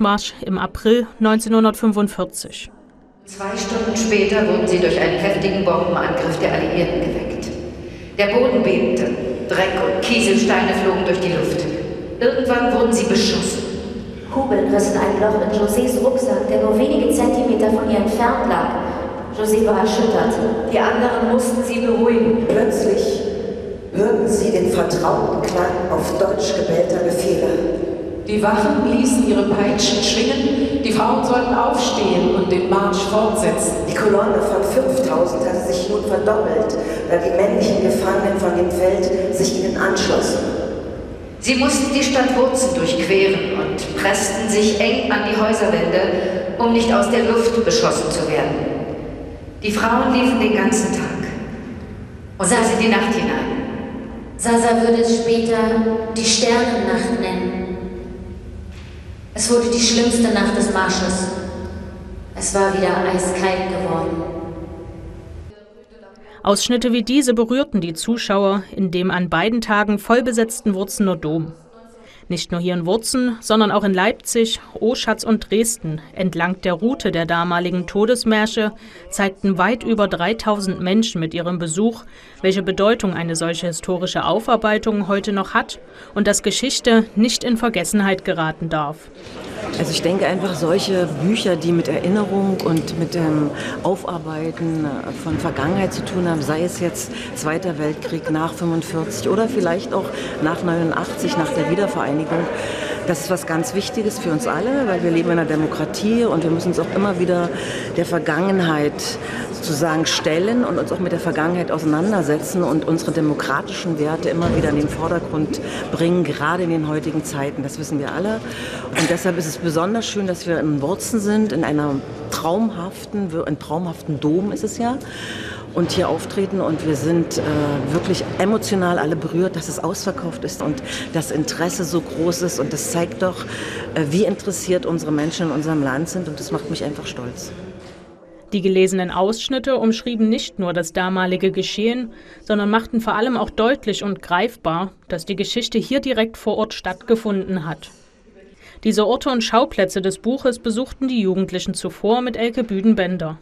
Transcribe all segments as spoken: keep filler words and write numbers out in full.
Todesmarsch im April neunzehnhundertfünfundvierzig. Zwei Stunden später wurden sie durch einen heftigen Bombenangriff der Alliierten geweckt. Der Boden bebte, Dreck und Kieselsteine flogen durch die Luft. Irgendwann wurden sie beschossen. Kugeln rissen ein Loch in Josés Rucksack, der nur wenige Zentimeter von ihr entfernt lag. José war erschüttert. Die anderen mussten sie beruhigen. Plötzlich hörten sie den vertrauten Klang auf Deutsch gebellter Befehle. Die Wachen ließen ihre Peitschen schwingen, die Frauen sollten aufstehen und den Marsch fortsetzen. Die Kolonne von fünftausend hatte sich nun verdoppelt, da die männlichen Gefangenen von dem Feld sich ihnen anschlossen. Sie mussten die Stadt Wurzen durchqueren und pressten sich eng an die Häuserwände, um nicht aus der Luft beschossen zu werden. Die Frauen liefen den ganzen Tag und bis in die Nacht hinein. Sasa würde es später die Sternennacht nennen. Es wurde die schlimmste Nacht des Marsches. Es war wieder eiskalt geworden. Ausschnitte wie diese berührten die Zuschauer in dem an beiden Tagen vollbesetzten Wurzener Dom. Nicht nur hier in Wurzen, sondern auch in Leipzig, Oschatz und Dresden, entlang der Route der damaligen Todesmärsche, zeigten weit über dreitausend Menschen mit ihrem Besuch, welche Bedeutung eine solche historische Aufarbeitung heute noch hat und dass Geschichte nicht in Vergessenheit geraten darf. Also ich denke einfach, solche Bücher, die mit Erinnerung und mit dem Aufarbeiten von Vergangenheit zu tun haben, sei es jetzt Zweiter Weltkrieg nach fünfundvierzig oder vielleicht auch nach neunundachtzig, nach der Wiedervereinigung, das ist was ganz Wichtiges für uns alle, weil wir leben in einer Demokratie und wir müssen uns auch immer wieder der Vergangenheit sozusagen stellen und uns auch mit der Vergangenheit auseinandersetzen und unsere demokratischen Werte immer wieder in den Vordergrund bringen, gerade in den heutigen Zeiten. Das wissen wir alle. Und deshalb ist es besonders schön, dass wir in Wurzen sind, in einer traumhaften, ein traumhaften Dom ist es ja, und hier auftreten und wir sind äh, wirklich emotional alle berührt, dass es ausverkauft ist und das Interesse so groß ist und das zeigt doch, äh, wie interessiert unsere Menschen in unserem Land sind und das macht mich einfach stolz. Die gelesenen Ausschnitte umschrieben nicht nur das damalige Geschehen, sondern machten vor allem auch deutlich und greifbar, dass die Geschichte hier direkt vor Ort stattgefunden hat. Diese Orte und Schauplätze des Buches besuchten die Jugendlichen zuvor mit Elke Büdenbender.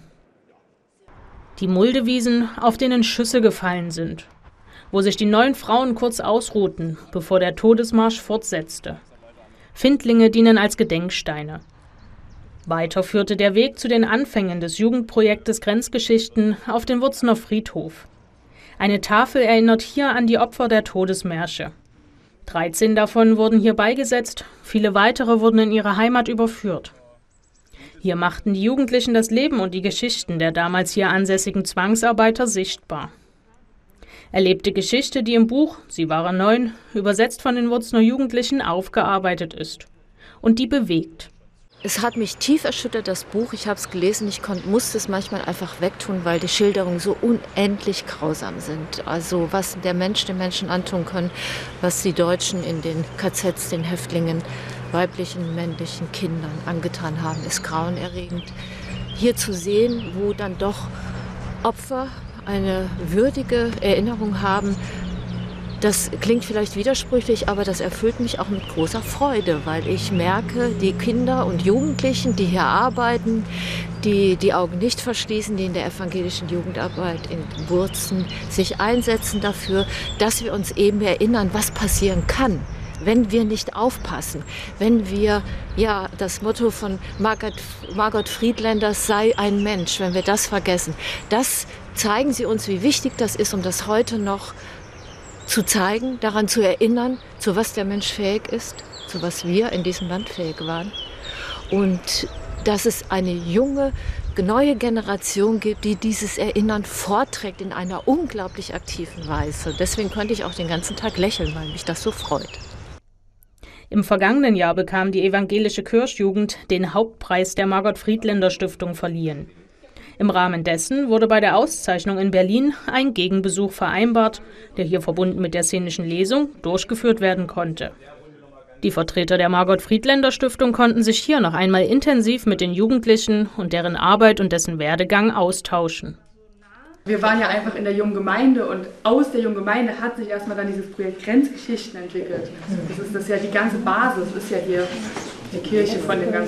Die Muldewiesen, auf denen Schüsse gefallen sind, wo sich die neun Frauen kurz ausruhten, bevor der Todesmarsch fortsetzte. Findlinge dienen als Gedenksteine. Weiter führte der Weg zu den Anfängen des Jugendprojektes Grenzgeschichten auf den Wurzener Friedhof. Eine Tafel erinnert hier an die Opfer der Todesmärsche. dreizehn davon wurden hier beigesetzt, viele weitere wurden in ihre Heimat überführt. Hier machten die Jugendlichen das Leben und die Geschichten der damals hier ansässigen Zwangsarbeiter sichtbar. Erlebte Geschichte, die im Buch, sie waren neun, übersetzt von den Wurzener Jugendlichen, aufgearbeitet ist. Und die bewegt. Es hat mich tief erschüttert, das Buch. Ich habe es gelesen, ich konnt, musste es manchmal einfach wegtun, weil die Schilderungen so unendlich grausam sind. Also was der Mensch den Menschen antun kann, was die Deutschen in den K Zs, den Häftlingen, weiblichen, männlichen Kindern angetan haben, ist grauenerregend. Hier zu sehen, wo dann doch Opfer eine würdige Erinnerung haben, das klingt vielleicht widersprüchlich, aber das erfüllt mich auch mit großer Freude, weil ich merke, die Kinder und Jugendlichen, die hier arbeiten, die die Augen nicht verschließen, die in der evangelischen Jugendarbeit in Wurzen sich einsetzen dafür, dass wir uns eben erinnern, was passieren kann, wenn wir nicht aufpassen, wenn wir, ja, das Motto von Margot, Margot Friedländer, sei ein Mensch, wenn wir das vergessen. Das zeigen sie uns, wie wichtig das ist, um das heute noch zu zeigen, daran zu erinnern, zu was der Mensch fähig ist, zu was wir in diesem Land fähig waren. Und dass es eine junge, neue Generation gibt, die dieses Erinnern vorträgt in einer unglaublich aktiven Weise. Deswegen konnte ich auch den ganzen Tag lächeln, weil mich das so freut. Im vergangenen Jahr bekam die evangelische Kirchjugend den Hauptpreis der Margot Friedländer Stiftung verliehen. Im Rahmen dessen wurde bei der Auszeichnung in Berlin ein Gegenbesuch vereinbart, der hier verbunden mit der szenischen Lesung durchgeführt werden konnte. Die Vertreter der Margot Friedländer Stiftung konnten sich hier noch einmal intensiv mit den Jugendlichen und deren Arbeit und dessen Werdegang austauschen. Wir waren ja einfach in der jungen Gemeinde und aus der jungen Gemeinde hat sich erstmal dann dieses Projekt Grenzgeschichten entwickelt. Das ist, das ist ja die ganze Basis, ist ja hier die Kirche von dem ganzen